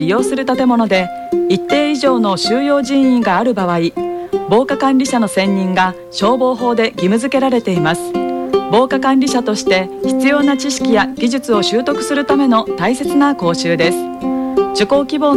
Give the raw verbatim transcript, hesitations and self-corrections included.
利用する建物で一定以上の収容人員がある場合、防火管理者の選任が消防法で義務付けられています。防火管理者として必要な知識や技術を習得するための大切な講習です。受講希望